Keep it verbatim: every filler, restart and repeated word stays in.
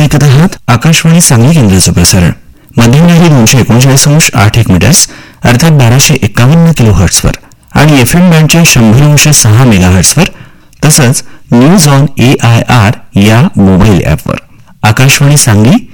ऐकत आहात आकाशवाणी सांगली केंद्राचं प्रसारण. मध्यमधारी दोनशे एकोणचाळीस अंश आठ एक मीटर्स अर्थात बाराशे एक्कावन्न किलो हर्ट्सवर आणि एफ एम बँडच्या शंभर अंश सहा मेगा हर्ट्सवर तसंच news on A I R या मोबाईल ॲपवर. आकाशवाणी सांगली